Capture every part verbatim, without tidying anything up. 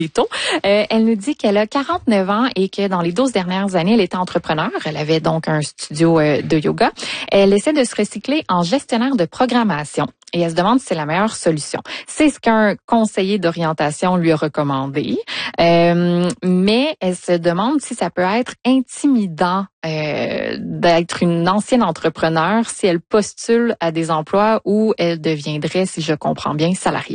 tôt. Euh, elle nous dit qu'elle a quarante-neuf ans et que dans les douze dernières années, elle était entrepreneur. Elle avait donc un studio euh, de yoga. Elle essaie de se recycler en gestionnaire de programmation et elle se demande si c'est la meilleure solution. C'est ce qu'un conseiller d'orientation lui a recommandé, euh, mais elle se demande si ça peut être intimidant euh, d'être une ancienne entrepreneur si elle postule à des emplois où elle deviendrait, si je comprends bien, salariée.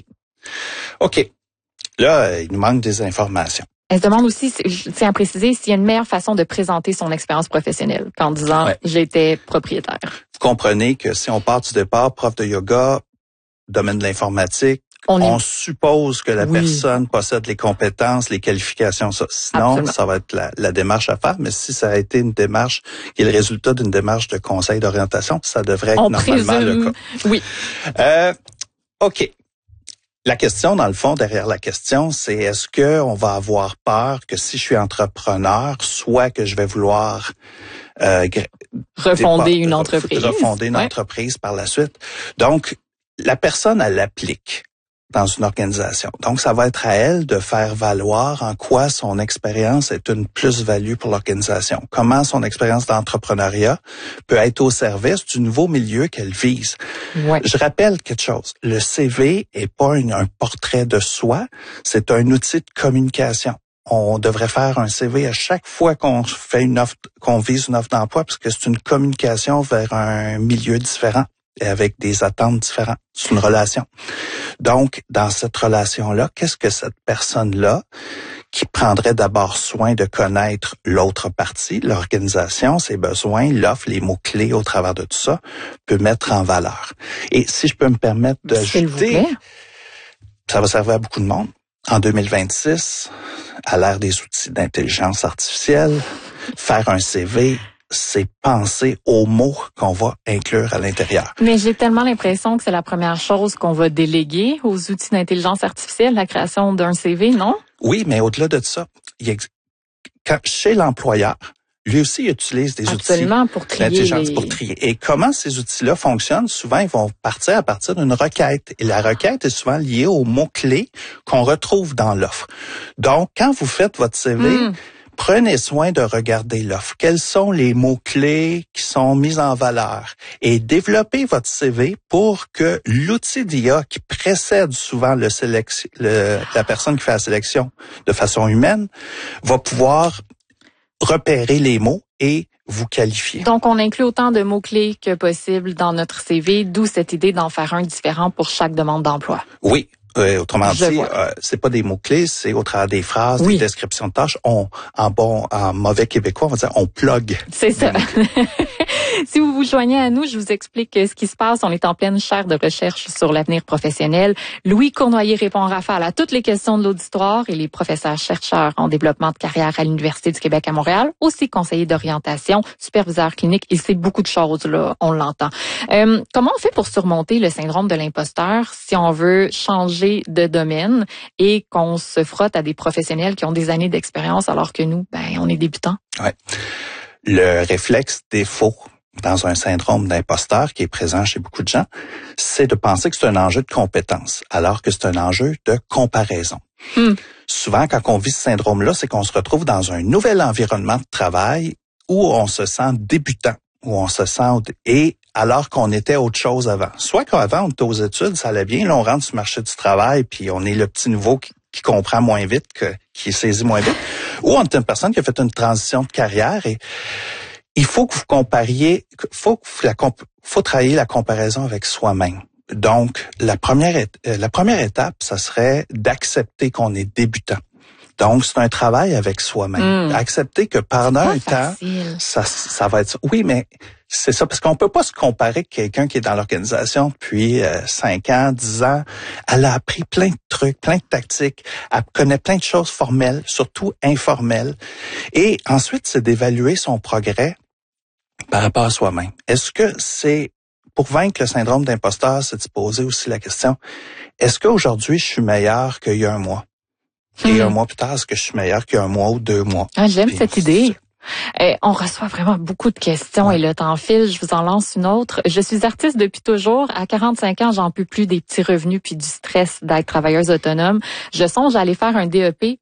OK. Là, il nous manque des informations. Elle se demande aussi, je tiens à préciser, s'il y a une meilleure façon de présenter son expérience professionnelle qu'en disant ouais. « j'étais propriétaire ». Vous comprenez que si on part du départ, prof de yoga, domaine de l'informatique, on, on est... suppose que la oui. personne possède les compétences, les qualifications. Ça. Sinon, Absolument. ça va être la, la démarche à faire. Mais si ça a été une démarche qui est le résultat d'une démarche de conseil d'orientation, ça devrait être on normalement présume... le cas. Oui. Euh, OK. La question, dans le fond, derrière la question, c'est est-ce que on va avoir peur que si je suis entrepreneur, soit que je vais vouloir euh, refonder une entreprise, refonder une ouais. entreprise par la suite. Donc, la personne, elle l'applique dans une organisation. Donc, ça va être à elle de faire valoir en quoi son expérience est une plus-value pour l'organisation. Comment son expérience d'entrepreneuriat peut être au service du nouveau milieu qu'elle vise. Ouais. Je rappelle quelque chose. Le C V est pas un, un portrait de soi, c'est un outil de communication. On devrait faire un C V à chaque fois qu'on fait une offre, qu'on vise une offre d'emploi, parce que c'est une communication vers un milieu différent et avec des attentes différentes. C'est une relation. Donc, dans cette relation-là, qu'est-ce que cette personne-là, qui prendrait d'abord soin de connaître l'autre partie, l'organisation, ses besoins, l'offre, les mots-clés au travers de tout ça, peut mettre en valeur. Et si je peux me permettre d'ajouter, ça va servir à beaucoup de monde. En deux mille vingt-six, à l'ère des outils d'intelligence artificielle, faire un C V, c'est penser aux mots qu'on va inclure à l'intérieur. Mais j'ai tellement l'impression que c'est la première chose qu'on va déléguer aux outils d'intelligence artificielle, la création d'un C V, non? Oui, mais au-delà de ça, il y a, quand, chez l'employeur, lui aussi il utilise des Absolument, outils pour trier d'intelligence les... pour trier. Et comment ces outils-là fonctionnent? Souvent, ils vont partir à partir d'une requête. Et la requête est souvent liée aux mots-clés qu'on retrouve dans l'offre. Donc, quand vous faites votre C V... Mm. Prenez soin de regarder l'offre. Quels sont les mots-clés qui sont mis en valeur? Et développez votre C V pour que l'outil d'I A qui précède souvent le sélection, le, la personne qui fait la sélection de façon humaine va pouvoir repérer les mots et vous qualifier. Donc, on inclut autant de mots-clés que possible dans notre C V, d'où cette idée d'en faire un différent pour chaque demande d'emploi. Oui. Euh, autrement Je dit, euh, c'est pas des mots-clés, c'est au travers des phrases, oui. des descriptions de tâches. On, en bon, en mauvais québécois, on va dire, on plug. C'est ça. Si vous vous joignez à nous, je vous explique ce qui se passe. On est en pleine chaire de recherche sur l'avenir professionnel. Louis Cournoyer répond en rafale à toutes les questions de l'auditoire et les professeurs chercheurs en développement de carrière à l'Université du Québec à Montréal, aussi conseiller d'orientation, superviseur clinique. Il sait beaucoup de choses, là, on l'entend. Euh, comment on fait pour surmonter le syndrome de l'imposteur si on veut changer de domaine et qu'on se frotte à des professionnels qui ont des années d'expérience alors que nous, ben, on est débutants? Ouais. Le réflexe défaut dans un syndrome d'imposteur qui est présent chez beaucoup de gens, c'est de penser que c'est un enjeu de compétence, alors que c'est un enjeu de comparaison. Hmm. Souvent, quand on vit ce syndrome-là, c'est qu'on se retrouve dans un nouvel environnement de travail où on se sent débutant, où on se sent... et alors qu'on était autre chose avant. Soit qu'avant, on était aux études, ça allait bien, là, on rentre sur le marché du travail, puis on est le petit nouveau qui, qui comprend moins vite, que, qui saisit moins vite, ou on est une personne qui a fait une transition de carrière et il faut que vous compariez, faut que la faut travailler la comparaison avec soi-même. Donc, la première la première étape, ça serait d'accepter qu'on est débutant. Donc, c'est un travail avec soi-même. Mmh. Accepter que pendant un temps, ça, ça va être ça. Oui, mais c'est ça, parce qu'on peut pas se comparer avec quelqu'un qui est dans l'organisation depuis euh, cinq ans, dix ans. Elle a appris plein de trucs, plein de tactiques. Elle connaît plein de choses formelles, surtout informelles. Et ensuite, c'est d'évaluer son progrès par rapport à soi-même. Est-ce que c'est, pour vaincre le syndrome d'imposteur, c'est de se poser aussi la question, est-ce qu'aujourd'hui, je suis meilleur qu'il y a un mois? Et mmh. un mois plus tard, est-ce que je suis meilleur qu'il y a un mois ou deux mois? Ah, j'aime Puis, cette idée. Euh, on reçoit vraiment beaucoup de questions ouais. et le temps file. Je vous en lance une autre. Je suis artiste depuis toujours. À quarante-cinq ans, j'en peux plus des petits revenus puis du stress d'être travailleuse autonome. Je songe à aller faire un D E P